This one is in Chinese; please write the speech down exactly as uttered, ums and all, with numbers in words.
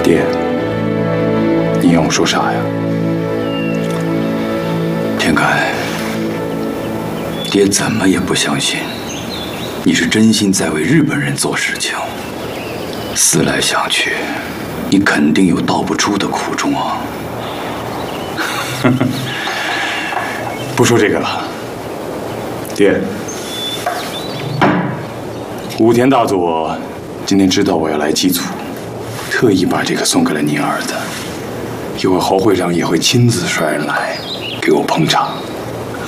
爹，你要我说啥呀？ 天开，爹怎么也不相信你是真心在为日本人做事情。思来想去，你肯定有道不出的苦衷啊。 不说这个了，爹。武田大佐今天知道我要来祭祖，特意把这个送给了您儿子。一会儿侯会长也会亲自率人来给我捧场。